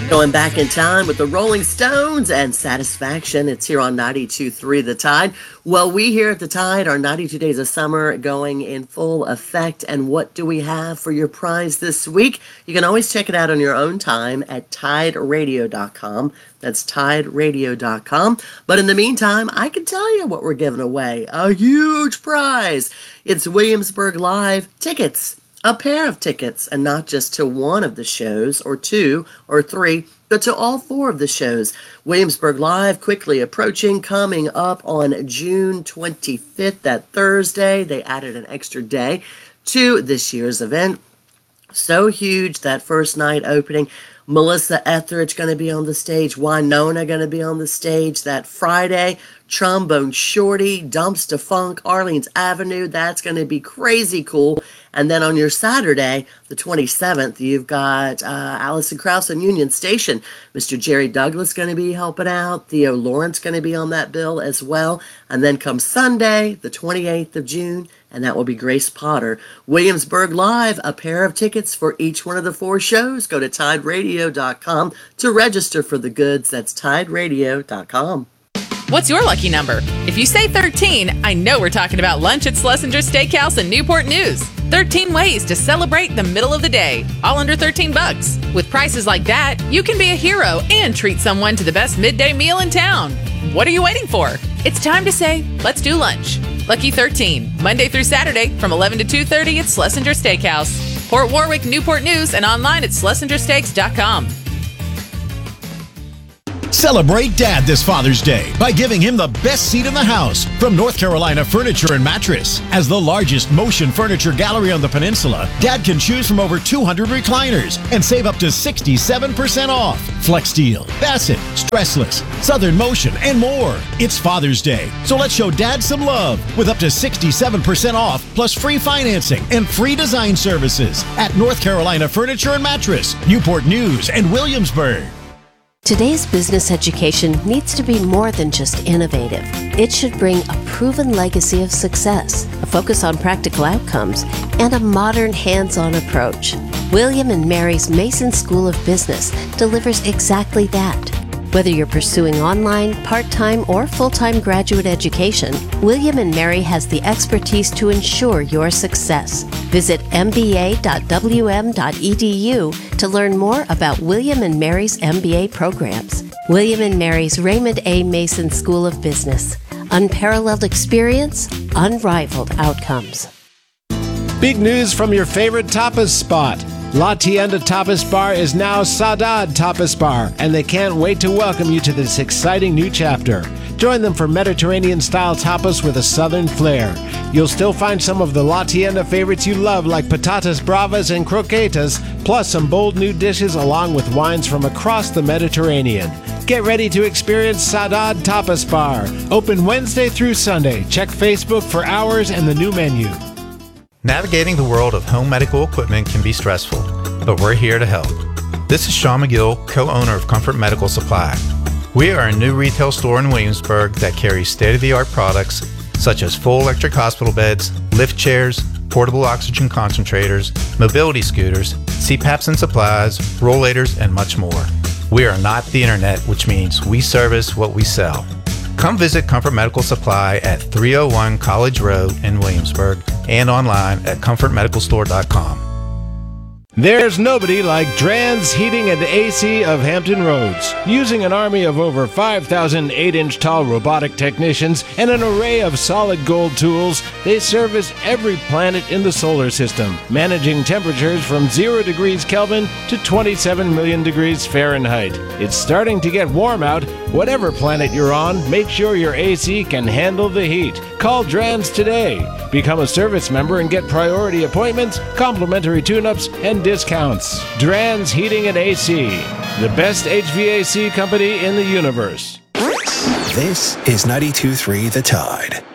Going back in time with the Rolling Stones and Satisfaction. It's here on 92.3 The Tide. Well, we here at The Tide are 92 Days of Summer going in full effect. And what do we have for your prize this week? You can always check it out on your own time at tideradio.com. That's tideradio.com. But in the meantime, I can tell you what we're giving away. A huge prize. It's Williamsburg Live tickets. A pair of tickets, and not just to one of the shows, or two, or three, but to all four of the shows. Williamsburg Live quickly approaching, coming up on June 25th, that Thursday. They added an extra day to this year's event. So huge, that first night opening. Melissa Etheridge going to be on the stage. Wynonna going to be on the stage that Friday. Trombone Shorty, Dumpster Funk, Arlene's Avenue. That's going to be crazy cool. And then on your Saturday, the 27th, you've got Allison Krauss and Union Station. Mr. Jerry Douglas going to be helping out. Theo Lawrence going to be on that bill as well. And then comes Sunday, the 28th of June, and that will be Grace Potter. Williamsburg Live, a pair of tickets for each one of the four shows. Go to tideradio.com to register for the goods. That's tideradio.com. What's your lucky number? If you say 13, I know we're talking about lunch at Schlesinger Steakhouse in Newport News. 13 ways to celebrate the middle of the day, all under $13. With prices like that, you can be a hero and treat someone to the best midday meal in town. What are you waiting for? It's time to say, let's do lunch. Lucky 13, Monday through Saturday from 11 to 2:30 at Schlesinger Steakhouse. Port Warwick, Newport News, and online at schlesingersteaks.com. Celebrate Dad this Father's Day by giving him the best seat in the house from North Carolina Furniture and Mattress. As the largest motion furniture gallery on the peninsula, Dad can choose from over 200 recliners and save up to 67% off. FlexSteel, Bassett, Stressless, Southern Motion, and more. It's Father's Day, so let's show Dad some love with up to 67% off plus free financing and free design services at North Carolina Furniture and Mattress, Newport News, and Williamsburg. Today's business education needs to be more than just innovative. It should bring a proven legacy of success, a focus on practical outcomes, and a modern hands-on approach. William and Mary's Mason School of Business delivers exactly that. Whether you're pursuing online, part-time, or full-time graduate education, William and Mary has the expertise to ensure your success. Visit mba.wm.edu to learn more about William and Mary's MBA programs. William and Mary's Raymond A. Mason School of Business. Unparalleled experience, unrivaled outcomes. Big news from your favorite tapas spot. La Tienda Tapas Bar is now Saudade Tapas Bar, and they can't wait to welcome you to this exciting new chapter. Join them for Mediterranean-style tapas with a southern flair. You'll still find some of the La Tienda favorites you love, like patatas bravas and croquetas, plus some bold new dishes along with wines from across the Mediterranean. Get ready to experience Saudade Tapas Bar. Open Wednesday through Sunday. Check Facebook for hours and the new menu. Navigating the world of home medical equipment can be stressful, but we're here to help. This is Sean McGill, co-owner of Comfort Medical Supply. We are a new retail store in Williamsburg that carries state-of-the-art products such as full electric hospital beds, lift chairs, portable oxygen concentrators, mobility scooters, CPAPs and supplies, rollators, and much more. We are not the internet, which means we service what we sell. Come visit Comfort Medical Supply at 301 College Road in Williamsburg and online at comfortmedicalstore.com. There's nobody like Drans Heating and AC of Hampton Roads. Using an army of over 5,000 8-inch tall robotic technicians and an array of solid gold tools, they service every planet in the solar system, managing temperatures from 0 degrees Kelvin to 27 million degrees Fahrenheit. It's starting to get warm out. Whatever planet you're on, make sure your AC can handle the heat. Call Drans today. Become a service member and get priority appointments, complimentary tune-ups, and discounts. Drans Heating and AC, the best HVAC company in the universe. This is 92.3 The Tide.